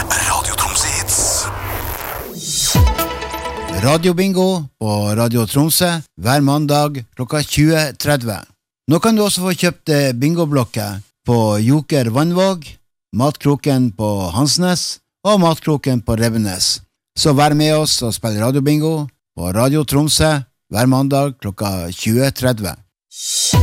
Radio Tromsø Hits. Radiobingo på Radio Tromsø hver mandag klokka 20.30. Nå kan du også få kjøpt bingoblokker på Joker Vannvåg, Matkroken på Hansnes og Matkroken på Rebbenes. Så vær med oss og spill radiobingo på Radio Tromsø hver mandag klokka 20.30.